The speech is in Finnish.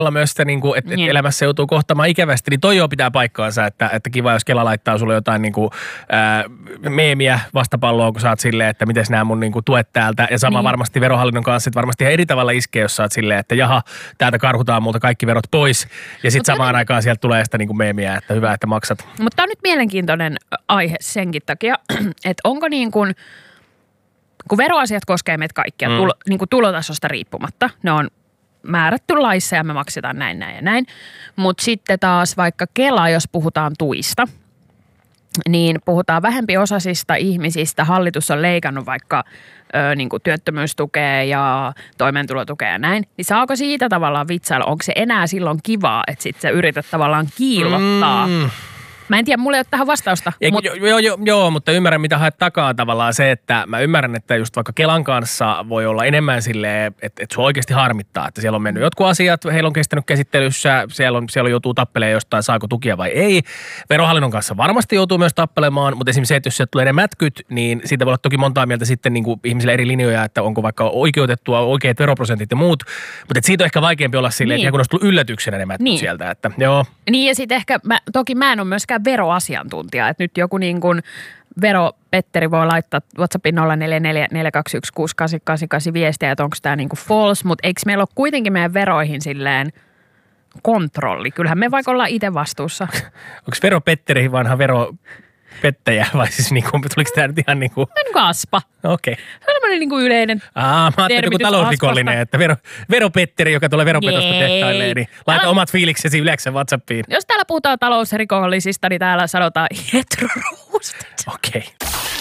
myös sitä, niin kuin, että elämässä joutuu kohtamaan ikävästi, niin toi jo pitää paikkaansa, että kiva, jos Kela laittaa sulle jotain niin kuin, meemiä vastapalloa, kun sä oot silleen, että miten nämä mun niin kuin, tuet täältä. Ja sama varmasti Verohallinnon kanssa, että varmasti ihan eri tavalla iskee, jos sä oot silleen, että jaha, täältä karhutaan multa kaikki verot pois. Ja sitten samaan aikaan sieltä tulee sitä niin kuin meemiä, että hyvä, että maksat. Mutta tää on nyt mielenkiintoinen aihe senkin takia, että onko niin kuin, kun veroasiat koskee meitä kaikkia, niin kuin tulotasosta riippumatta, ne on määrätty laissa ja me maksetaan näin ja näin. Mutta sitten taas vaikka Kela, jos puhutaan tuista, niin puhutaan vähempiosaisista ihmisistä. Hallitus on leikannut vaikka niin kuin työttömyystukea ja toimeentulotukea ja näin. Niin saako siitä tavallaan vitsailla? Onko se enää silloin kivaa, että sitten sä yrität tavallaan kiillottaa? Mä en tiedä, mulla ei ole tähän vastausta. Joo, mutta ymmärrän, mitä haet takaa tavallaan se, että mä ymmärrän, että just vaikka Kelan kanssa voi olla enemmän silleen, että sua oikeasti harmittaa, että siellä on mennyt jotkut asiat, heillä on kestänyt käsittelyssä, siellä joutuu tappelemaan jostain, saako tukia vai ei. Verohallinnon kanssa varmasti joutuu myös tappelemaan, mutta esimerkiksi se, että jos sieltä tulee ne mätkyt, niin siitä voi olla toki montaa mieltä sitten niin kuin ihmisille eri linjoja, että onko vaikka oikeutettua oikeat veroprosentit ja muut, mutta siitä on ehkä vaikeampi olla silleen, että kun olisi tullut yllätyksenä ne mätkyt sieltä, että joo. Niin ja sitten ehkä, toki mä en ole myöskään veroasiantuntija, että nyt joku niin kuin Petteri voi laittaa WhatsAppin 0444216888 viestiä, että onko tämä niin kuin false, mutta eikö meillä ole kuitenkin meidän veroihin silleen kontrolli? Kyllähän me vaikka ollaan itse vastuussa. Onko Petteri vanha veropettäjä vai siis niin kuin, tuliko tämä nyt ihan niin kuin? Niin kuin aspa. Okei. Okay. Se on semmoinen niin kuin yleinen mä ajattelin joku talousrikollinen, että veropetteri, joka tulee veropetosta tehtailemaan, niin laita omat fiiliksesi yleensä WhatsAppiin. Jos täällä puhutaan talousrikollisista, niin täällä sanotaan heteroruustit. Okei.